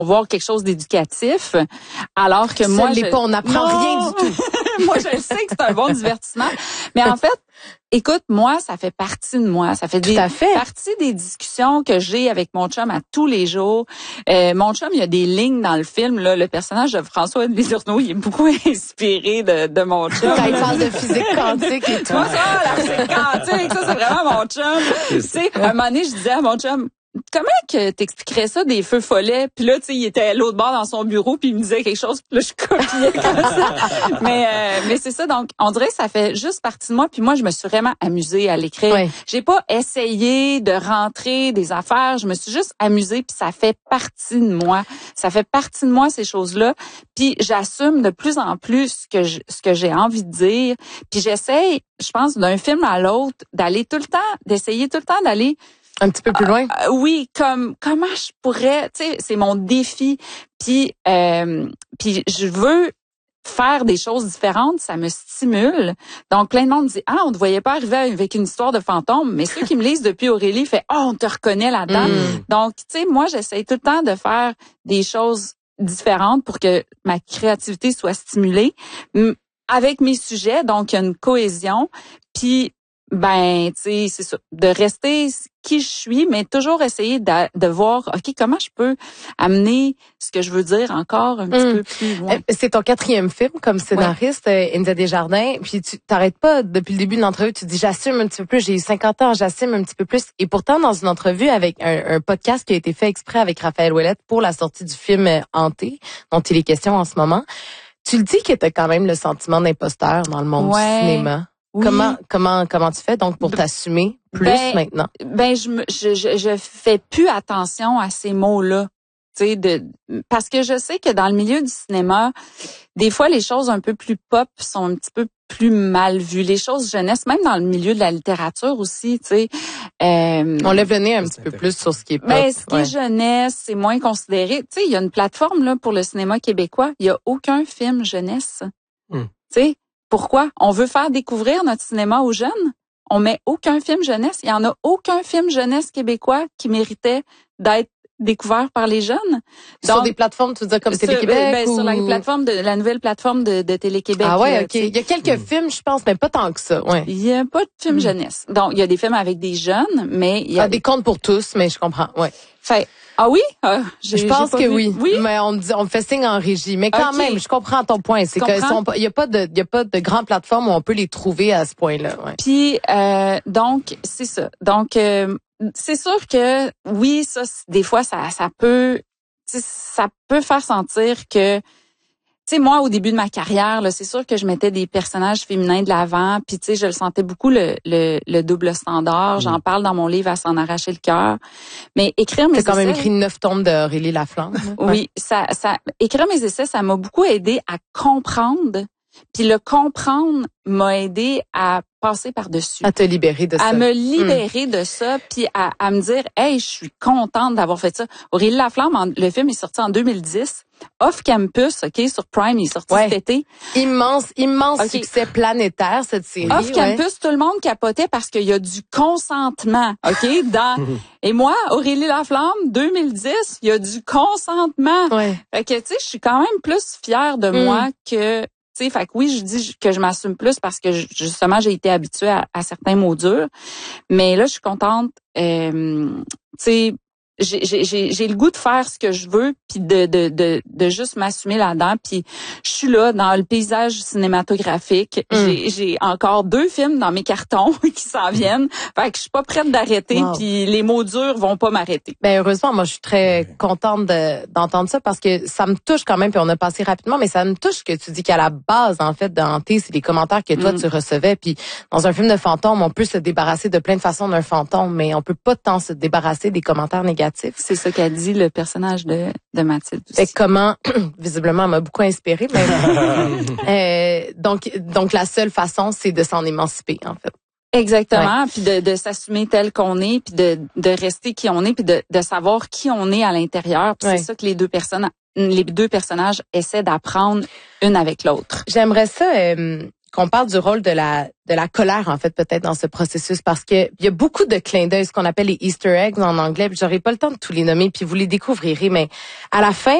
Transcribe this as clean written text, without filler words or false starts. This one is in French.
voir quelque chose d'éducatif, alors que moi, on n'apprend rien du tout. Moi, je sais que c'est un bon divertissement, mais en fait, écoute, moi, ça fait partie de moi. Ça fait partie des discussions que j'ai avec mon chum à tous les jours. Mon chum, il y a des lignes dans le film. Là, le personnage de François Destourneaux, il est beaucoup inspiré de mon chum. Quand il parle de physique quantique et tout. Moi, ça, la physique quantique, ça, c'est vraiment mon chum. Tu sais, un moment donné, je disais à mon chum, comment que t'expliquerais ça des feux follets? Puis là, tu sais, il était à l'autre bord dans son bureau, puis il me disait quelque chose, puis là, je copiais comme ça. Mais c'est ça, donc, on dirait que ça fait juste partie de moi, puis moi, je me suis vraiment amusée à l'écrire. Oui. J'ai pas essayé de rentrer des affaires, je me suis juste amusée, puis ça fait partie de moi. Ça fait partie de moi, ces choses-là, puis j'assume de plus en plus ce que j'ai envie de dire, puis j'essaye, je pense, d'un film à l'autre, d'essayer tout le temps d'aller un petit peu plus loin. Oui, comment je pourrais, tu sais, c'est mon défi. Puis je veux faire des choses différentes, ça me stimule. Donc plein de monde dit on ne te voyait pas arriver avec une histoire de fantôme, mais ceux qui me lisent depuis Aurélie fait on te reconnaît là-dedans. Donc tu sais, moi j'essaie tout le temps de faire des choses différentes pour que ma créativité soit stimulée avec mes sujets. Donc il y a une cohésion. Puis ben, tu sais, c'est ça, de rester qui je suis, mais toujours essayer de voir, OK, comment je peux amener ce que je veux dire encore un petit peu plus loin. C'est ton 4e film comme scénariste, India Desjardins, puis tu t'arrêtes pas depuis le début de l'entrevue, tu dis j'assume un petit peu plus, j'ai eu 50 ans, j'assume un petit peu plus. Et pourtant, dans une entrevue avec un podcast qui a été fait exprès avec Raphaël Ouellette pour la sortie du film Hanté, dont il est question en ce moment, tu le dis que t'as quand même le sentiment d'imposteur dans le monde du cinéma. Oui. Comment tu fais donc pour t'assumer plus maintenant? Ben je fais plus attention à ces mots-là. Tu sais, parce que je sais que dans le milieu du cinéma, des fois les choses un peu plus pop sont un petit peu plus mal vues. Les choses jeunesse, même dans le milieu de la littérature aussi, tu sais. On lève le nez un petit peu plus sur ce qui est pop. Ben, ce qui est jeunesse, c'est moins considéré. Tu sais, il y a une plateforme là pour le cinéma québécois. Il y a aucun film jeunesse. Tu sais. Pourquoi? On veut faire découvrir notre cinéma aux jeunes. On met aucun film jeunesse. Il y en a aucun film jeunesse québécois qui méritait d'être découvert par les jeunes. Donc, sur des plateformes, tu veux dire comme Télé-Québec? Sur la nouvelle plateforme de Télé-Québec. Ah ouais, OK. Il y a quelques films, je pense, mais pas tant que ça. Ouais. Il y a pas de film jeunesse. Donc, il y a des films avec des jeunes, mais il y a des contes pour tous, mais je comprends. Ouais. Ah oui? Je pense que oui. Mais on me fait signe en régie. Mais quand même, je comprends ton point. C'est que il y a pas de grandes plateformes où on peut les trouver à ce point-là. Ouais. Puis donc c'est ça. Donc c'est sûr que oui, ça des fois ça peut faire sentir que tu sais, moi, au début de ma carrière, là, c'est sûr que je mettais des personnages féminins de l'avant, puis tu sais, je le sentais beaucoup le double standard. J'en parle dans mon livre à s'en arracher le cœur. Mais écrire mes essais... T'as quand même écrit 9 tomes d'Aurélie Laflamme. Oui, écrire mes essais, ça m'a beaucoup aidé à comprendre. Puis le comprendre m'a aidé à passer par-dessus. À te libérer de ça. À me libérer de ça, puis à me dire, hey, je suis contente d'avoir fait ça. Aurélie Laflamme, le film est sorti en 2010. Off Campus, OK, sur Prime, il est sorti cet été. Immense succès planétaire, cette série. Off Campus, tout le monde capotait parce qu'il y a du consentement, OK, et moi, Aurélie Laflamme, 2010, il y a du consentement. Fait que, tu sais, je suis quand même plus fière de moi que... Tu sais, fait que oui, je dis que je m'assume plus parce que justement j'ai été habituée à certains mots durs, mais là je suis contente. Tu sais, j'ai le goût de faire ce que je veux puis de juste m'assumer là-dedans. Puis je suis là dans le paysage cinématographique. J'ai encore 2 films dans mes cartons qui s'en viennent. Fait que je suis pas prête d'arrêter. Puis les mots durs vont pas m'arrêter. Ben heureusement, moi je suis très contente d'entendre ça parce que ça me touche quand même. Puis on a passé rapidement, mais ça me touche que tu dis qu'à la base en fait de Hanté, c'est les commentaires que toi tu recevais. Puis dans un film de fantôme, on peut se débarrasser de plein de façons d'un fantôme, mais on peut pas tant se débarrasser des commentaires négatifs. C'est ça qu'a dit le personnage de Mathilde aussi. Fait comment, visiblement, elle m'a beaucoup inspirée. Mais, donc la seule façon, c'est de s'en émanciper, en fait. Exactement, puis de s'assumer tel qu'on est, puis de rester qui on est, puis de savoir qui on est à l'intérieur. Puis c'est ça que les deux personnages essaient d'apprendre une avec l'autre. J'aimerais ça qu'on parle du rôle de la colère, en fait, peut-être dans ce processus, parce que il y a beaucoup de clins d'œil, ce qu'on appelle les Easter eggs en anglais, puis j'aurai pas le temps de tous les nommer, puis vous les découvrirez, mais à la fin,